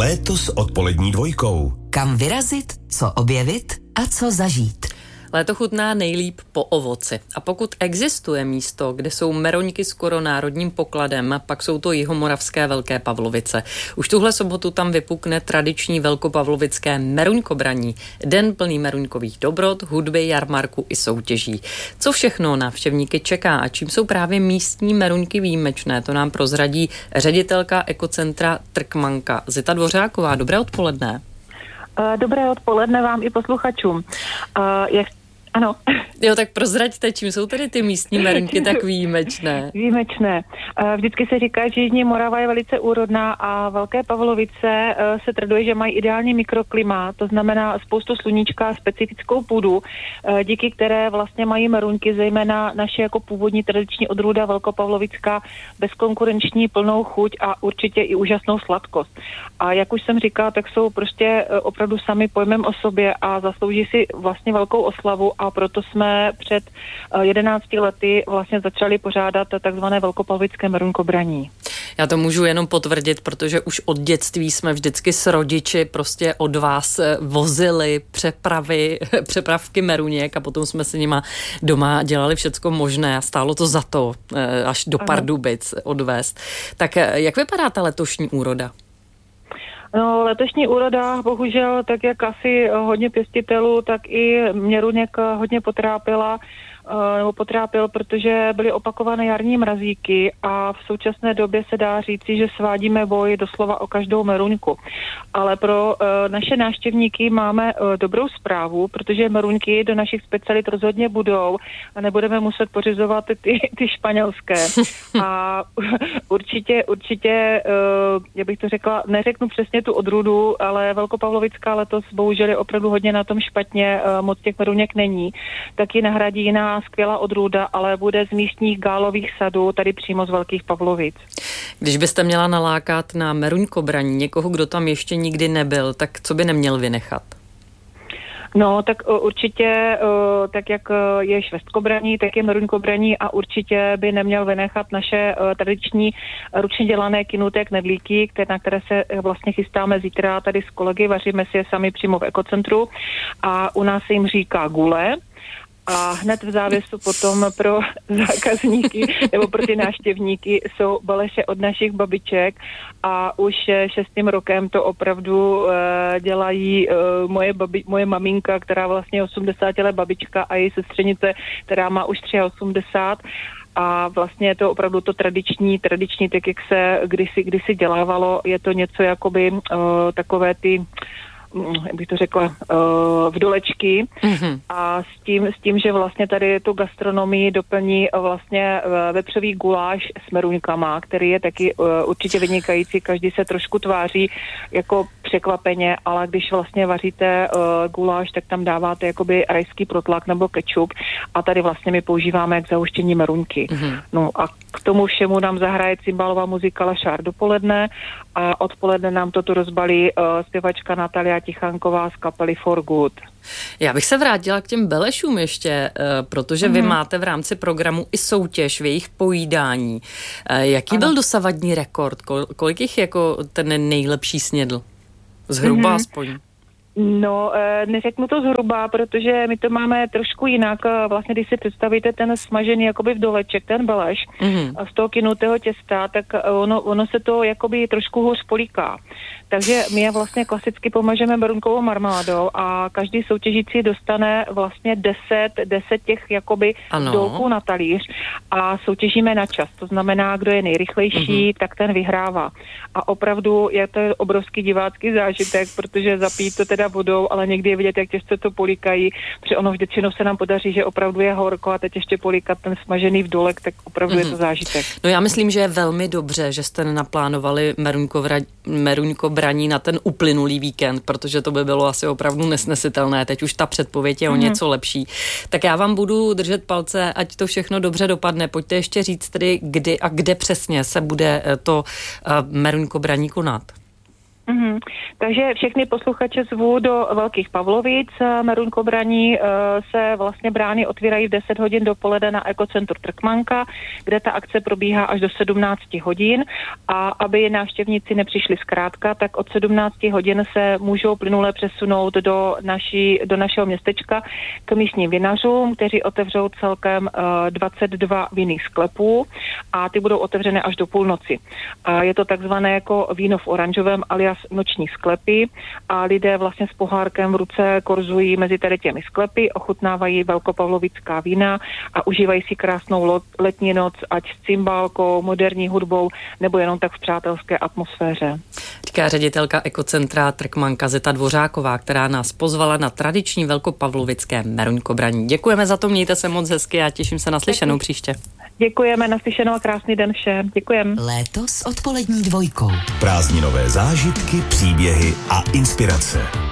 Léto s odpolední dvojkou. Kam vyrazit, co objevit a co zažít. Léto chutná nejlíp po ovoci. A pokud existuje místo, kde jsou meroňky skoro národním pokladem, pak jsou to jihomoravské Velké Pavlovice. Už tuhle sobotu tam vypukne tradiční velkopavlovické meruňkobraní. Den plný meruňkových dobrot, hudby, jarmarku i soutěží. Co všechno návštěvníky čeká a čím jsou právě místní meruňky výjimečné, to nám prozradí ředitelka ekocentra Trkmanka Zita Dvořáková. Dobré odpoledne. Dobré odpoledne vám i posluchačům. Ano. Jo, tak prozraďte, čím jsou tedy ty místní meruňky tak výjimečné? Výjimečné. Vždycky se říká, že Jižní Morava je velice úrodná a Velké Pavlovice se traduje, že mají ideální mikroklima, to znamená spoustu sluníčka, specifickou půdu, díky které vlastně mají meruňky, zejména naše jako původní tradiční odrůda velkopavlovická, bezkonkurenční, plnou chuť a určitě i úžasnou sladkost. A jak už jsem říkala, tak jsou prostě opravdu sami pojmem o sobě a zaslouží si vlastně velkou oslavu a proto jsme před 11 lety vlastně začali pořádat takzvané velkopavlovické meruňkobraní. Já to můžu jenom potvrdit, protože už od dětství jsme vždycky s rodiči prostě od vás vozili přepravky meruněk a potom jsme si nima doma dělali všecko možné a stálo to za to až do Pardubic odvést. Tak jak vypadá ta letošní úroda? No, letošní úroda, bohužel, tak jak asi hodně pěstitelů, tak i meruněk hodně potrápil, protože byly opakované jarní mrazíky a v současné době se dá říci, že svádíme boj doslova o každou meruňku. Ale pro naše návštěvníky máme dobrou zprávu, protože meruňky do našich specialit rozhodně budou a nebudeme muset pořizovat ty španělské. A určitě, já bych to řekla, neřeknu přesně tu odrůdu, ale velkopavlovická letos bohužel je opravdu hodně na tom špatně, moc těch meruněk není, tak ji nahradí jiná skvělá odrůda, ale bude z místních gálových sadů, tady přímo z Velkých Pavlovic. Když byste měla nalákat na meruňkobraní někoho, kdo tam ještě nikdy nebyl, tak co by neměl vynechat? No, tak určitě, tak jak je švestkobraní, tak je meruňkobraní a určitě by neměl vynechat naše tradiční ručně dělané kynuté knedlíky, na které se vlastně chystáme zítra tady s kolegy, vaříme si je sami přímo v ekocentru a u nás se jim říká gule. A hned v závěsu potom pro zákazníky nebo pro ty návštěvníky jsou baleše od našich babiček a už 6. rokem to opravdu dělají moje maminka, která vlastně je 80 let babička a její sestřenice, která má už 83. A vlastně je to opravdu to tradiční, tak jak se kdysi dělávalo, je to něco jakoby takové ty, jak bych to řekla, vdolečky a s tím, že vlastně tady tu gastronomii doplní vlastně vepřový guláš s meruňkama, který je taky určitě vynikající, každý se trošku tváří jako překvapeně, ale když vlastně vaříte guláš, tak tam dáváte jakoby rajský protlak nebo kečup a tady vlastně my používáme k zahuštění meruňky. No a k tomu všemu nám zahraje cymbálová muzika Lašár dopoledne a odpoledne nám to tu rozbalí zpěvačka Natalia Tichanková z kapely For Good. Já bych se vrátila k těm belešům ještě, protože vy máte v rámci programu i soutěž v jejich pojídání. Jaký byl dosavadní rekord? Kolik jich jako ten nejlepší snědl? Zhruba aspoň. No, neřeknu to zhruba, protože my to máme trošku jinak. Vlastně, když si představíte ten smažený jakoby vdoleček, ten beleš z toho kynutého těsta, tak ono se to jakoby trošku hůř políká. Takže my je vlastně klasicky pomažeme meruňkovou marmeládou a každý soutěžící dostane vlastně 10 těch jakoby dolků na talíř a soutěžíme na čas. To znamená, kdo je nejrychlejší, tak ten vyhrává. A opravdu je to obrovský divácký zážitek, protože zapít to teda vodou, ale někdy je vidět, jak těžce to políkají, protože ono většinou se nám podaří, že opravdu je horko a teď ještě políkat ten smažený vdolek, tak opravdu je to zážitek. No já myslím, že je velmi dobře, že jste naplánovali meruňkobraní na ten uplynulý víkend, protože to by bylo asi opravdu nesnesitelné. Teď už ta předpověď je o něco lepší. Tak já vám budu držet palce, ať to všechno dobře dopadne. Pojďte ještě říct tedy, kdy a kde přesně se bude to meruňkobraní konat. Takže všechny posluchače zvu do Velkých Pavlovic. Meruňkobraní se vlastně brány otvírají v 10 hodin dopoledne na Ekocentru Trkmanka, kde ta akce probíhá až do 17 hodin a aby návštěvníci nepřišli zkrátka, tak od 17 hodin se můžou plynule přesunout do našeho městečka k místním vinařům, kteří otevřou celkem 22 vinných sklepů a ty budou otevřené až do půlnoci. Je to takzvané jako víno v oranžovém alias noční sklepy a lidé vlastně s pohárkem v ruce korzují mezi tady těmi sklepy, ochutnávají velkopavlovická vína a užívají si krásnou letní noc, ať s cymbálkou, moderní hudbou nebo jenom tak v přátelské atmosféře. Říká ředitelka Ekocentra Trkmanka Zeta Dvořáková, která nás pozvala na tradiční velkopavlovické meruňkobraní. Děkujeme za to, mějte se moc hezky a těším se na slyšenou příště. Děkujeme, naslyšenou a krásný den všem. Děkujeme. Léto s odpolední dvojkou. Prázdninové zážitky, příběhy a inspirace.